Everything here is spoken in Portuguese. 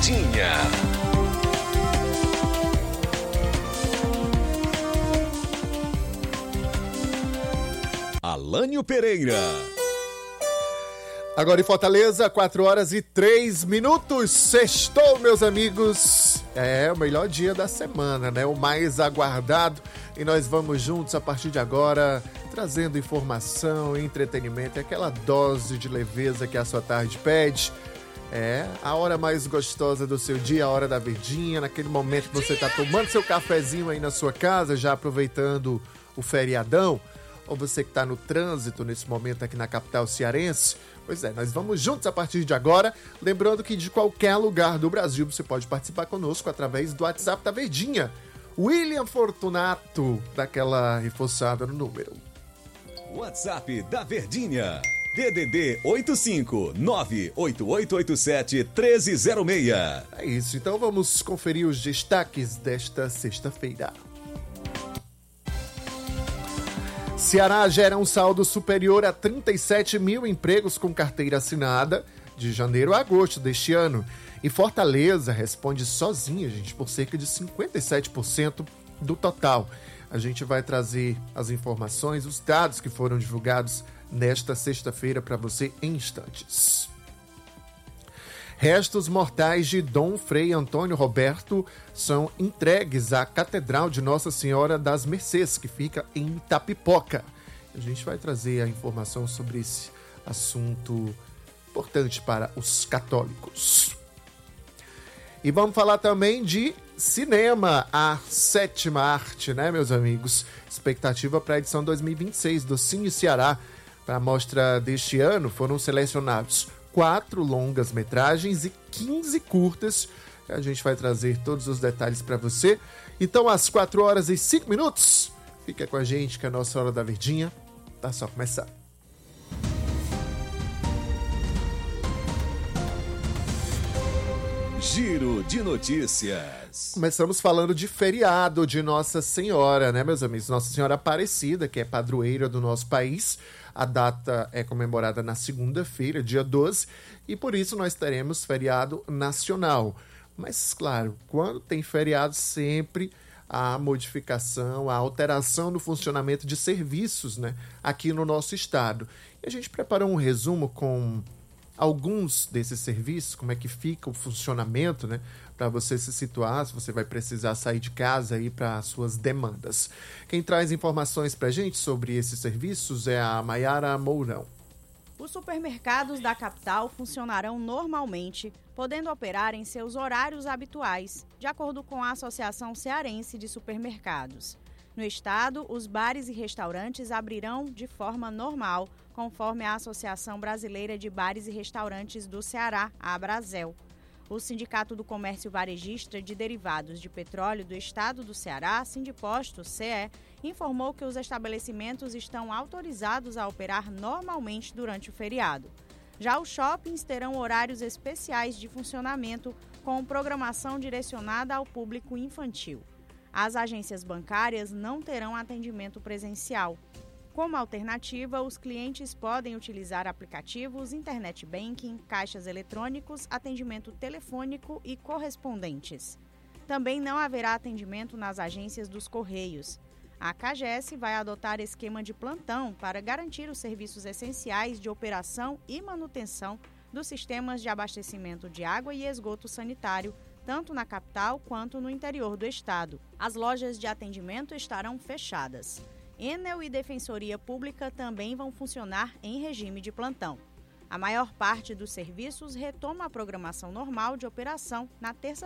Verdinha. Alânio Pereira. Agora em Fortaleza, 4h03. Sextou, meus amigos. É o melhor dia da semana, né? O mais aguardado. E nós vamos juntos a partir de agora, trazendo informação, entretenimento, aquela dose de leveza que a sua tarde pede. É a hora mais gostosa do seu dia, a hora da verdinha, naquele momento que você está tomando seu cafezinho aí na sua casa, já aproveitando o feriadão. Ou você que está no trânsito nesse momento aqui na capital cearense. Pois é, nós vamos juntos a partir de agora. Lembrando que de qualquer lugar do Brasil você pode participar conosco através do WhatsApp da Verdinha. William Fortunato, daquela reforçada no número. WhatsApp da Verdinha. DDD 85988871306. É isso, então vamos conferir os destaques desta sexta-feira. Ceará gera um saldo superior a 37 mil empregos com carteira assinada de janeiro a agosto deste ano. E Fortaleza responde sozinha, gente, por cerca de 57% do total. A gente vai trazer as informações, os dados que foram divulgados nesta sexta-feira para você em instantes. Restos mortais de Dom Frei Antônio Roberto são entregues à Catedral de Nossa Senhora das Mercês, que fica em Itapipoca. A gente vai trazer a informação sobre esse assunto importante para os católicos. E vamos falar também de cinema, a sétima arte, né, meus amigos? Expectativa para a edição 2026 do Cine Ceará. Para a mostra deste ano foram selecionados 4 longas-metragens e 15 curtas. A gente vai trazer todos os detalhes para você. Então, às 4h05, fica com a gente que a nossa Hora da Verdinha tá só começando. Giro de notícias. Começamos falando de feriado de Nossa Senhora, né, meus amigos? Nossa Senhora Aparecida, que é padroeira do nosso país. A data é comemorada na segunda-feira, dia 12, e por isso nós teremos feriado nacional. Mas, claro, quando tem feriado, sempre há modificação, a alteração no funcionamento de serviços, né, aqui no nosso estado. E a gente preparou um resumo com alguns desses serviços, como é que fica o funcionamento, né, para você se situar, se você vai precisar sair de casa aí para as suas demandas. Quem traz informações para a gente sobre esses serviços é a Maiara Mourão. Os supermercados da capital funcionarão normalmente, podendo operar em seus horários habituais, de acordo com a Associação Cearense de Supermercados. No estado, os bares e restaurantes abrirão de forma normal, conforme a Associação Brasileira de Bares e Restaurantes do Ceará, a Abrasel. O Sindicato do Comércio Varejista de Derivados de Petróleo do Estado do Ceará, Sindiposto, CE, informou que os estabelecimentos estão autorizados a operar normalmente durante o feriado. Já os shoppings terão horários especiais de funcionamento com programação direcionada ao público infantil. As agências bancárias não terão atendimento presencial. Como alternativa, os clientes podem utilizar aplicativos, internet banking, caixas eletrônicos, atendimento telefônico e correspondentes. Também não haverá atendimento nas agências dos Correios. A CAGES vai adotar esquema de plantão para garantir os serviços essenciais de operação e manutenção dos sistemas de abastecimento de água e esgoto sanitário, tanto na capital quanto no interior do estado. As lojas de atendimento estarão fechadas. Enel e Defensoria Pública também vão funcionar em regime de plantão. A maior parte dos serviços retoma a programação normal de operação na terça